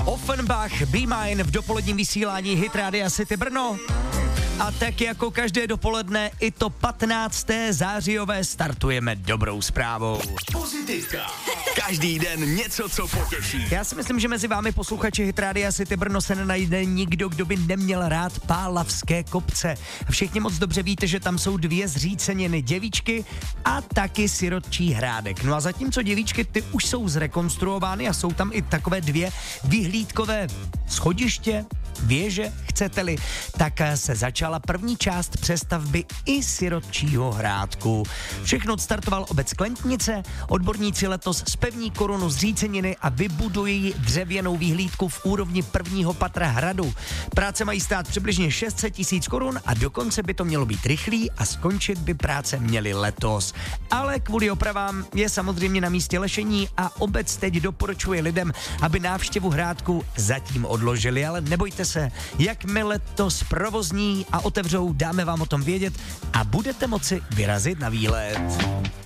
Offenbach, Be Mine v dopoledním vysílání Hit Rádia City Brno. A tak jako každé dopoledne, i to 15. zářijové startujeme dobrou zprávou. Pozitivka. Každý den něco, co potěší. Já si myslím, že mezi vámi posluchači Hit Rádia City Brno se nenajde nikdo, kdo by neměl rád Pálavské kopce. Všichni moc dobře víte, že tam jsou 2 zříceniny, Děvíčky a taky Sirotčí Hrádek. No a zatímco Děvíčky ty už jsou zrekonstruovány a jsou tam i takové 2 vyhlídkové schodiště, věže, chcete-li, tak se začala první část přestavby i Sirotčího Hrádku. Všechno odstartoval obec Klentnice, odborníci letos zpevní korunu zříceniny a vybudují dřevěnou vyhlídku v úrovni prvního patra hradu. Práce mají stát přibližně 600 000 korun a dokonce by to mělo být rychlý a skončit by práce měly letos. Ale kvůli opravám je samozřejmě na místě lešení a obec teď doporučuje lidem, aby návštěvu Hrádku zatím odložili, ale nebojte se, jakmile to zprovozní a otevřou, dáme vám o tom vědět a budete moci vyrazit na výlet.